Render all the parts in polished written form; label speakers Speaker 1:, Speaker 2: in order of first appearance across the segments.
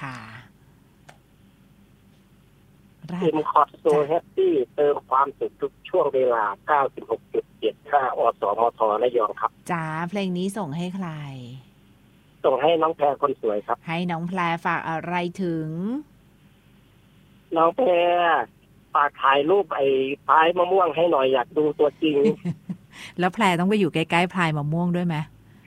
Speaker 1: ค่ะ
Speaker 2: อิมคอร์ดโซแฮปปี้เติมความสุขทุกช่วงเวลา 96.75 อสมทระยองครับ
Speaker 1: จ้าเพลงนี้ส่งให้ใคร
Speaker 2: ส่งให้น้องแพรคนสวยครับ
Speaker 1: ให้น้องแพรฝากอะไรถึง
Speaker 2: น้องแพรฝากถ่ายรูปไอ้พายมะม่วงให้หน่อยอยากดูตัวจริง
Speaker 1: แล้วแพรต้องไปอยู่ใกล้ๆพลายมะม่วงด้วยไหม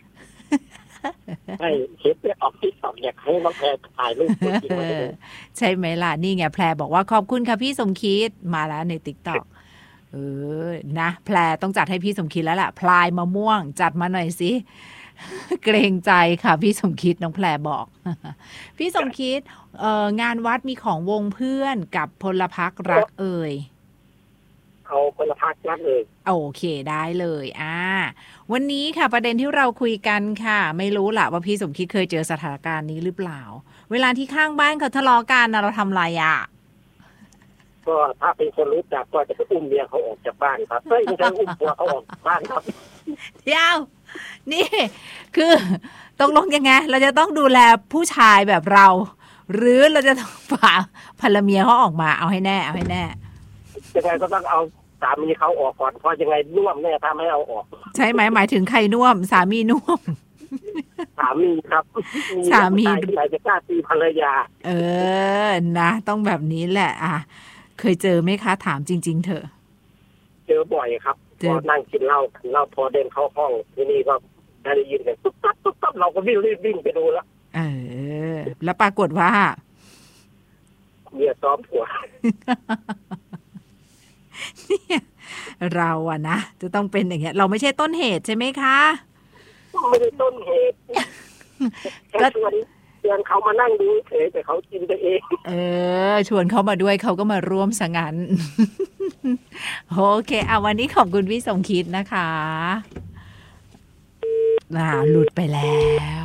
Speaker 2: ให้เช็ดไปออกที่สองอยากให้น้องแพรถ่ายรูปตัวจริงมาดู
Speaker 1: ใช่ไหมล่ะนี่ไงแพรบอกว่าขอบคุณค่ะพี่สมคิดมาแล้วใน TikTok นะแพรต้องจัดให้พี่สมคิดแล้วล่ะพลายมะม่วงจัดมาหน่อยสิเกรงใจค่ะพี่สมคิดน้องแพรบอกพี่สมคิดงานวัดมีของวงเพื่อนกับพลพรรครัก
Speaker 2: เอาพลพรรครัก
Speaker 1: โอเคได้เลยวันนี้ค่ะประเด็นที่เราคุยกันค่ะไม่รู้ล่ะว่าพี่สมคิดเคยเจอสถานการณ์นี้หรือเปล่าเวลาที่ข้างบ้านเขาทะเลาะกันเราทำอะไร
Speaker 2: ก็ถ้าเป็นคนรู้จักก็จะอุ้มเมียเขาออกจากบ้านครับไม่ใช่อุ้มผัวเขาออกจากบ้านครับ
Speaker 1: เดี๋ยวนี่คือตกลงยังไงเราจะต้องดูแลผู้ชายแบบเราหรือเราจะต้องพาภรรเมียเขาออกมาเอาให้แน่ยังไง
Speaker 2: ก็ต้องเอาสามีเขาออกก่อนเพราะยังไงน่วมแน่ถ้าไม่เอาออก
Speaker 1: ใช่ไหมหมายถึงใครน่วมสามีน่วม
Speaker 2: สามีครับ
Speaker 1: สามี
Speaker 2: ใครจะกล้าตีภรรยา
Speaker 1: นะต้องแบบนี้แหละเคยเจอไหมคะถามจริงๆเถอะ
Speaker 2: เจอบ่อยครับพอนั่งกินเหล้าพอเดินเข้าห้องที่นี่ก็ได้ยินเสียงตุ๊บตับตุ๊บตับเราก็วิ่งไปดูแล้ว
Speaker 1: แล้วปรากฏว่า
Speaker 2: เมียซ้อมผัว
Speaker 1: เนี่ยเรานะจะต้องเป็นอย่างเงี้ยเราไม่ใช่ต้นเหตุใช่ไหมคะ
Speaker 2: ไม่ได้ต้นเหตุก็ชวนเขามานั่งดูเฉยแต่เขากินไปเอง
Speaker 1: ชวนเขามาด้วยเขาก็มาร่วมซะงั้นโอเควันนี้ขอบคุณพี่สมคิดนะคะหลุดไปแล้ว